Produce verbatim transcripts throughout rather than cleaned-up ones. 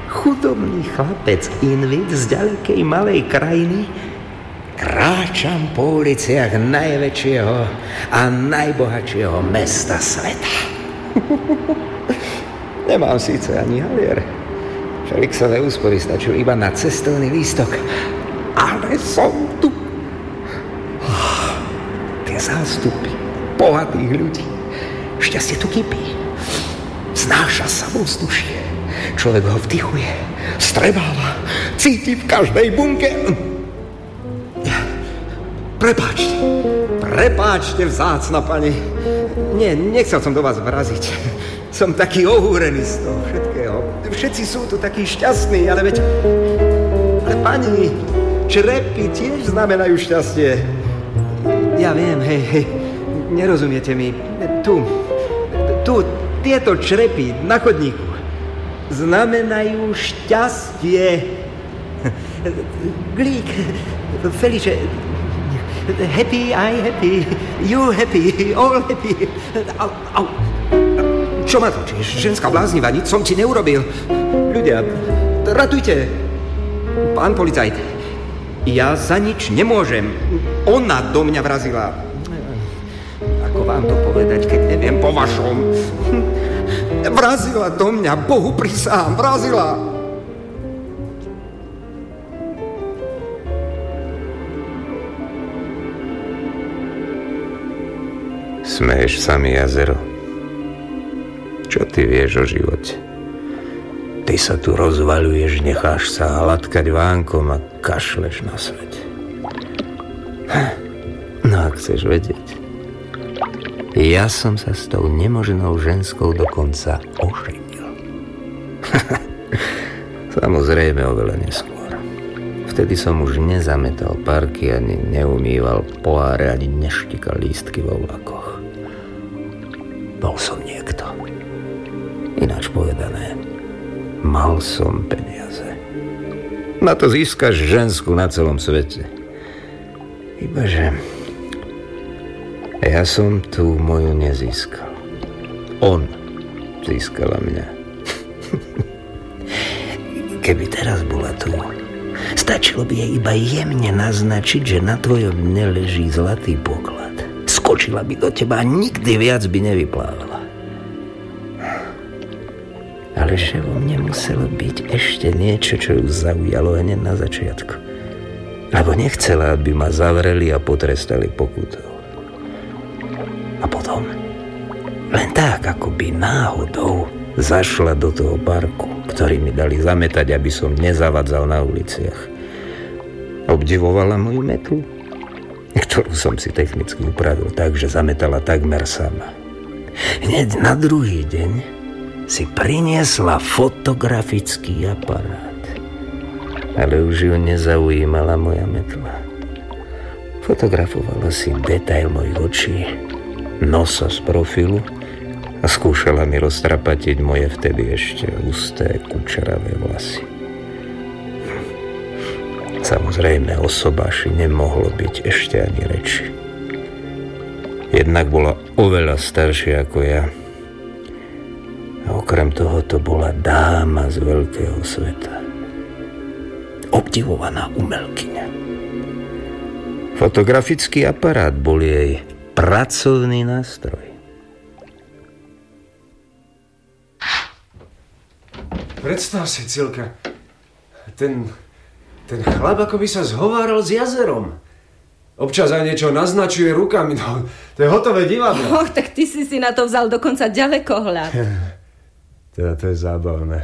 chudobný chlapec Invid z ďalekej malej krajiny, kráčam po uliciach najväčšieho a najbohatšieho mesta sveta. Nemám síce ani halier. Felixové úspory stačili iba na cestovný lístok. Ale som tu. Oh, tie zástupy bohatých ľudí. Šťastie tu kypí. Znáša sa vo vzdušie. Človek ho vdychuje, strebáva, cíti v každej bunke. Prepáčte, prepáčte, vzácna pani. Nie, nechcel som do vás vraziť. Som taký ohúrený z toho všetkého. Všetci sú tu takí šťastní, ale veď... Ale pani, črepy tiež znamenajú šťastie. Ja viem, hej, hej, nerozumiete mi. Tu, tu, tieto črepy na chodníku znamenajú šťastie. Glík, Felice, happy, I happy, you happy, all happy. Au, au. Čo ma točíš? Ženská blázniva, nič som ti neurobil. Ľudia, ratujte. Pán policajt, ja za nič nemôžem. Ona do mňa vrazila. Ako vám to povedať, keď neviem po vašom? Vrazila do mňa, Bohu prisahám, vrazila. Smeješ sa mi, jazero. Čo ty vieš o živote? Ty sa tu rozvaľuješ, necháš sa hladkať vánkom a kašleš na svet. No ak chceš vedieť, ja som sa s tou nemožnou ženskou dokonca oženil. Samozrejme oveľa neskôr. Vtedy som už nezametal parky, ani neumýval poháre, ani neštikal lístky vo vlakoch. Bol som niekto. Ináč povedané, mal som peniaze. Na to získaš žensku na celom svete. Ibaže ja som tú moju nezískal. On získala mňa. Keby teraz bola tu, stačilo by jej iba jemne naznačiť, že na tvojom dne leží zlatý poklad. Skočila by do teba a nikdy viac by nevyplávala. Ale že vo mne muselo byť ešte niečo, čo ju zaujalo hneď na začiatku. Lebo nechcela, aby ma zavreli a potrestali pokutou. A potom, len tak, ako by náhodou zašla do toho parku, ktorý mi dali zametať, aby som nezavadzal na uliciach. Obdivovala moju metlu, ktorú som si technicky upravil tak, že zametala takmer sama. Hneď na druhý deň si priniesla fotografický aparát. Ale už ju nezaujímala moja metla. Fotografovala si detail mojich očí, nosa z profilu a skúšala mi roztrapatiť moje vtedy ešte husté, kučeravé vlasy. Samozrejme, o sobáši nemohlo byť ešte ani reči. Jednak bola oveľa staršia ako ja. A okrem toho to bola dáma z veľkého sveta. Obdivovaná umelkyňa. Fotografický aparát bol jej pracovný nástroj. Predstav si, Cilka, ten, ten chlap ako by sa zhováral s jazerom. Občas aj niečo naznačuje rukami, no to je hotové divadlo. Och, tak ty si si na to vzal dokonca ďalekohľad. Teda to je zábavné.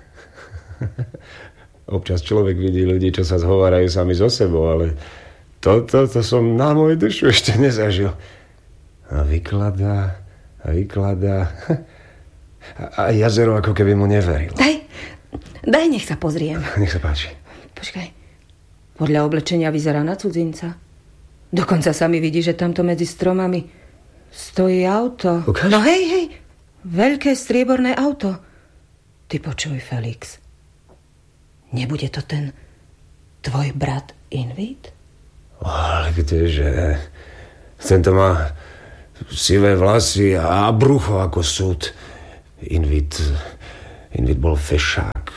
Občas človek vidí ľudí, čo sa zhovárajú sami so sebou, ale toto to, to som na moju dušu ešte nezažil. A vykladá, a vykladá. A, a jazero ako keby mu neverilo. Daj, daj, nech sa pozriem. Nech sa páči. Počkaj, podľa oblečenia vyzerá na cudzinca. Dokonca sa mi vidí, že tamto medzi stromami stojí auto. Ukáž? No hej, hej, veľké strieborné auto. Ty počuj, Felix. Nebude to ten tvoj brat Invid? Ale kdeže? Tento má sivé vlasy a brucho ako súd. Invid, Invid bol fešák.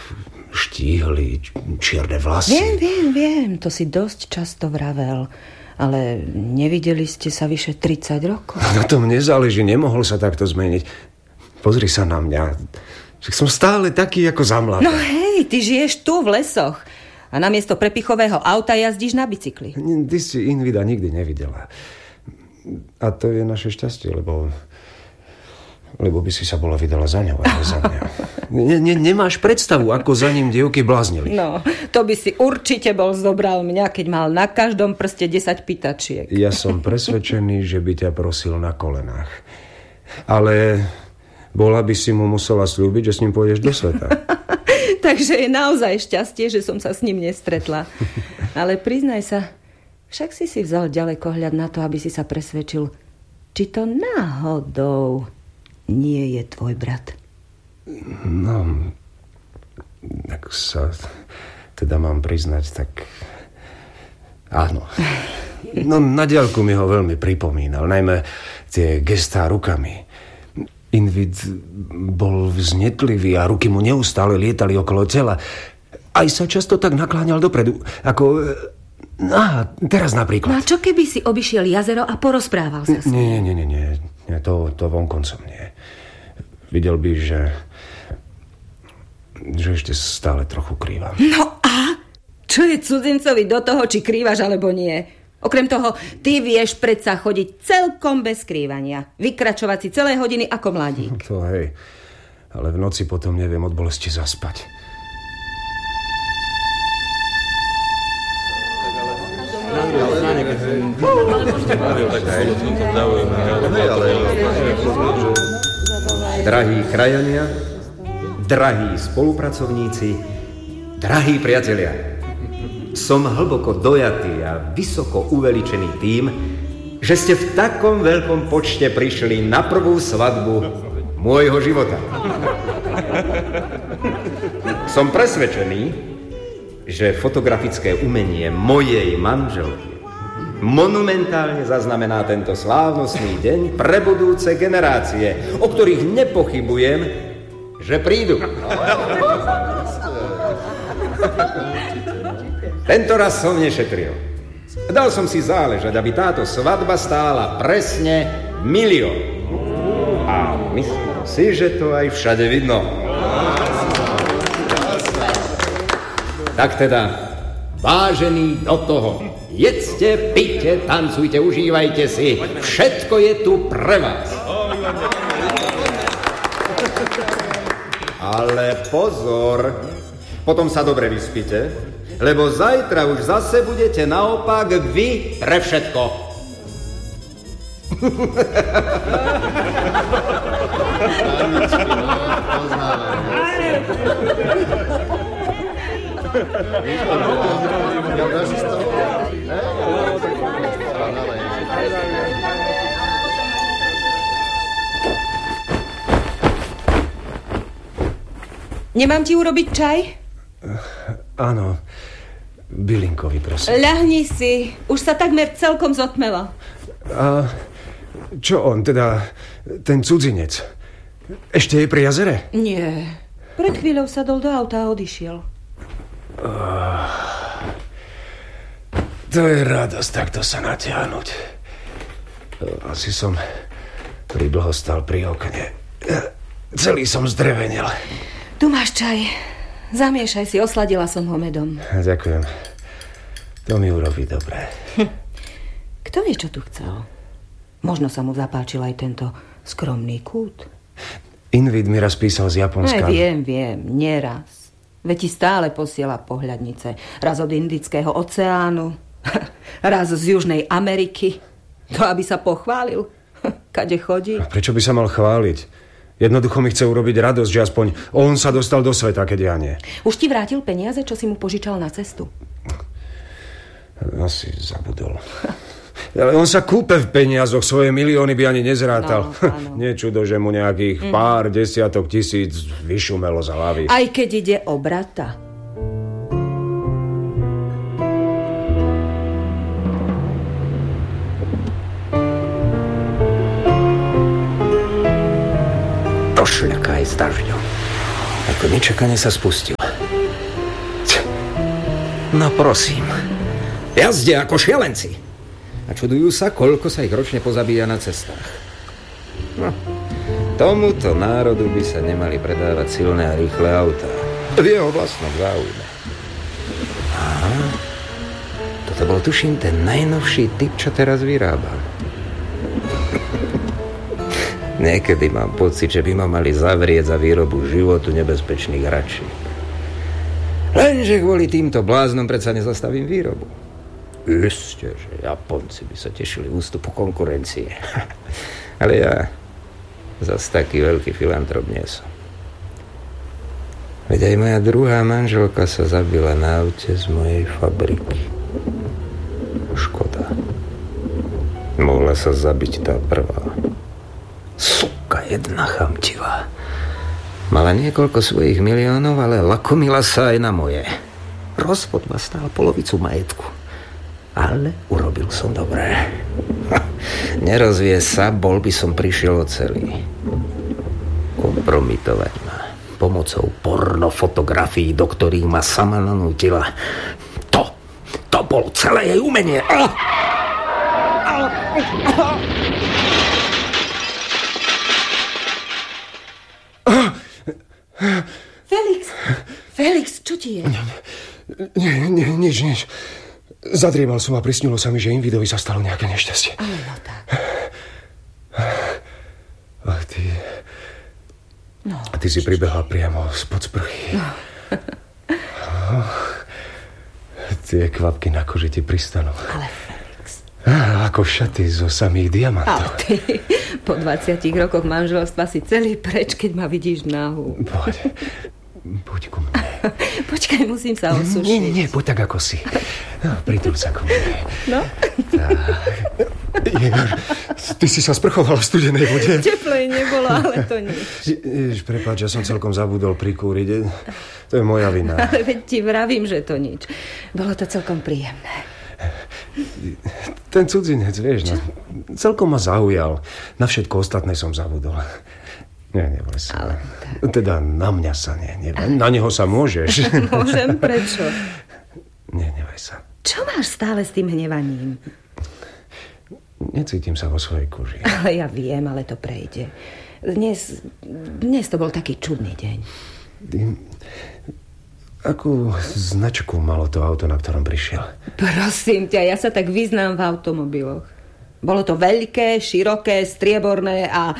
štíhly, čierne vlasy. Viem, viem, viem, to si dosť často vravel. Ale nevideli ste sa vyše tridsať rokov. Na tom nezáleží, nemohol sa takto zmeniť. Pozri sa na mňa. Však som stále taký ako za mladá. No hej, ty žiješ tu v lesoch. A namiesto prepichového auta jazdíš na bicykli. Ty si Invida nikdy nevidela. A to je naše šťastie, lebo... Lebo by si sa bola vydala za ňou, ale za mňa. Ne, ne, nemáš predstavu, ako za ním dievky bláznili. No, to by si určite bol zobral mňa, keď mal na každom prste desať pýtačiek. Ja som presvedčený, že by ťa prosil na kolenách. Ale bola by si mu musela sľúbiť, že s ním pôjdeš do sveta. Takže je naozaj šťastie, že som sa s ním nestretla. Ale priznaj sa, však si si vzal ďalekohľad na to, aby si sa presvedčil, či to náhodou nie je tvoj brat. No, ak sa teda mám priznať, tak áno. No, na diaľku mi ho veľmi pripomínal, najmä tie gestá rukami. Invid bol vznetlivý a ruky mu neustále lietali okolo tela. Aj sa často tak nakláňal dopredu, ako... Á, teraz napríklad. No a čo keby si obišiel jazero a porozprával sa s ním? Nie, nie, nie, nie, nie, to, to vonkoncom nie. Videl by, že že ešte stále trochu krývam. No a? Čo je cudzincovi do toho, či krývaš alebo nie? Okrem toho, ty vieš predsa chodiť celkom bez krývania. Vykračovať si celé hodiny ako mladík. To hej, ale v noci potom neviem od bolesti zaspať. Drahí krajania, drahí spolupracovníci, drahí priatelia, som hlboko dojatý a vysoko uveličený tým, že ste v takom veľkom počte prišli na prvú svadbu môjho života. Som presvedčený, že fotografické umenie mojej manželky monumentálne zaznamená tento slávnostný deň pre budúce generácie, o ktorých nepochybujem, že prídu. Tento raz som nešetril. Dal som si záležať, aby táto svadba stála presne milión. A myslím si, že to aj všade vidno. Tak teda, vážení, do toho. Jedzte, pijte, tancujte, užívajte si. Všetko je tu pre vás. Ale pozor, potom sa dobre vyspite, lebo zajtra už zase budete naopak vy pre všetko. Nemám ti urobiť čaj? Áno, bylinkový, prosím. Ľahni si, už sa takmer celkom zotmelo. A čo on, teda ten cudzinec? Ešte je pri jazere? Nie, pred chvíľou sadol do auta a odišiel. Oh, to je radosť takto sa natiahnuť. Asi som pridlho stal pri okne. Celý som zdrevenil. Tu máš čaj. Zamiešaj si, osladila som ho medom. Ďakujem. To mi urobí dobre. Hm. Kto vie, čo tu chcel? Možno sa mu zapáčil aj tento skromný kút. Invid mi raz písal z Japonska. Aj, viem, viem, nieraz. Veď ti stále posiela pohľadnice. Raz od Indického oceánu, raz z Južnej Ameriky. To, aby sa pochválil. Kade chodí? A prečo by sa mal chváliť? Jednoducho mi chce urobiť radosť, že aspoň on sa dostal do sveta, keď ja nie. Už ti vrátil peniaze, čo si mu požičal na cestu? Asi zabudol. Ale on sa kúpe v peniazoch, svoje milióny by ani nezrátal. No, nie čudo, že mu nejakých mm. pár desiatok tisíc vyšumelo za hlavy. Aj keď ide o brata. Došľakaj s dažďom. Ako nečakane sa spustil. No prosím, jazdia ako šialenci. A čudujú sa, koľko sa ich ročne pozabíja na cestách. No, tomuto národu by sa nemali predávať silné a rýchle autá. V jeho vlastnom záujme. Aha, toto bol, tuším, ten najnovší typ, čo teraz vyrábam. Niekedy mám pocit, že by ma mali zavrieť za výrobu životu nebezpečných hračí. Lenže kvôli týmto bláznom predsa nezastavím výrobu. Isté, že Japonci by sa tešili ústupu konkurencie. Ale ja zas taký veľký filantrop nie som. Veď aj moja druhá manželka sa zabila na aute z mojej fabriky. Škoda. Mohla sa zabiť tá prvá. Suka jedna chamtivá. Mala niekoľko svojich miliónov, ale lakomila sa aj na moje. Rozvod ma stál polovicu majetku. Ale urobil som dobré. Nerozvie sa, bol by som prišiel o celý. Kompromitovať ma pomocou pornofotografií, do ktorých ma sama nanútila. To, to bolo celé jej umenie. Ah! Ah! Ah! Felix, Felix, čo ti je? Nie, nie, nič, nič. Zadriemal som a prisnilo sa mi, že Invidovi sa stalo nejaké nešťastie. Ale no tak. A ty... No, a ty si pribehla priamo spod sprchy. No. Oh, tie kvapky na koži ti pristanú. Ale Felix... Á, ako šaty zo samých diamantov. Ale ty... Po dvadsiatich rokoch manželstva si celý preč, keď ma vidíš nahú. Poď, poď ku mne. Počkaj, musím sa osušiť. Nie, nie, nie, poď tak, ako si. No, pritul sa ku mne. No? Tak. Ježiš, ty si sa sprchovala v studenej vode. Teplej nebolo, ale to nič. Ježiš, prepáč, ja som celkom zabudol prikúriť. To je moja vina. Ale veď ti vravím, že to nič. Bolo to celkom príjemné. Ten cudzinec, vieš, no, celkom ma zaujal. Na všetko ostatné som zabudol. Nie, neboj sa. Ale tak... Teda na mňa sa nie, nie. Na neho sa môžeš. Môžem, prečo? Nie, neboj sa. Čo máš stále s tým hnevaním? Necítim sa vo svojej koži. Ale ja viem, ale to prejde. Dnes, dnes to bol taký čudný deň. Akú značku malo to auto, na ktorom prišiel? Prosím ťa, ja sa tak vyznám v automobiloch. Bolo to veľké, široké, strieborné a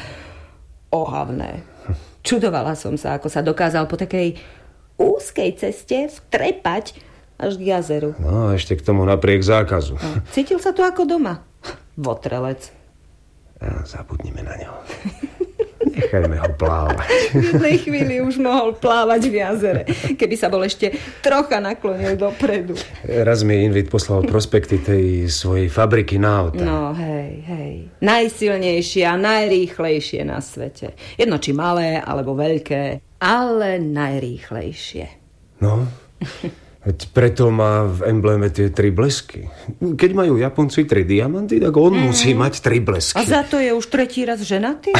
ohavné. Čudovala som sa, ako sa dokázal po takej úzkej ceste vtrepať až k jazeru. No, ešte k tomu napriek zákazu. No, cítil sa tu ako doma. Votrelec. Ja, zabudnime na ňo. Nechajme ho plávať. V jednej chvíli už mohol plávať v jazere, keby sa bol ešte trocha naklonil dopredu. Raz mi Invid poslal prospekty tej svojej fabriky na auta. No hej, hej. Najsilnejšie a najrýchlejšie na svete. Jedno či malé, alebo veľké, ale najrýchlejšie. No, veď preto má v embléme tie tri blesky. Keď majú Japonci tri diamanty, tak on mm. musí mať tri blesky. A za to je už tretí raz ženatý?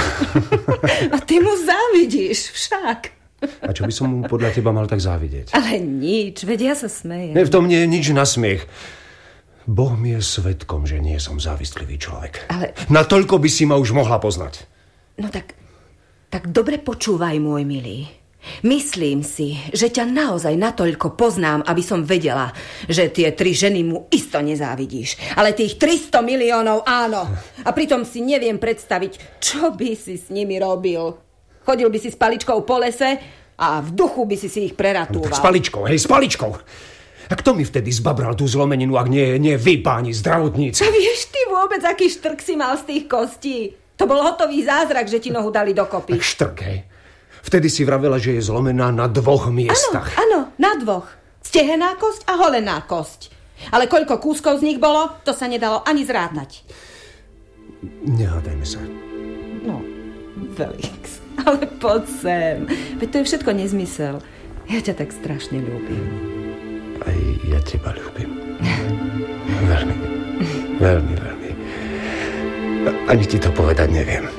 A ty mu závidíš však. A čo by som mu podľa teba mal tak závidieť? Ale nič, veď ja sa smejem. Ne, v tom nie je nič na smiech. Boh mi je svedkom, že nie som závistlivý človek. Ale... Natoľko by si ma už mohla poznať. No tak, tak dobre počúvaj, môj milý. Myslím si, že ťa naozaj natoľko poznám, aby som vedela, že tie tri ženy mu isto nezávidíš. Ale tých tristo miliónov áno. A pritom si neviem predstaviť, čo by si s nimi robil. Chodil by si s paličkou po lese a v duchu by si si ich preratúval. No, tak s paličkou, hej, s paličkou. A kto mi vtedy zbabral tú zlomeninu, ak nie, nie vy, páni zdravotníci? A vieš ty vôbec, aký štrk si mal z tých kostí? To bol hotový zázrak, že ti nohu dali dokopy. Tak štrk, hej. Vtedy si vravela, že je zlomená na dvoch miestach. Áno, áno, na dvoch. Stehená kosť a holená kosť. Ale koľko kúskov z nich bolo, to sa nedalo ani zrátať. Nehádajme sa. No, Felix, ale poď sem. Veď to je všetko nezmysel. Ja ťa tak strašne ľúbim. Aj ja teba ľúbim. Veľmi, veľmi, veľmi. Ani ti to povedať neviem.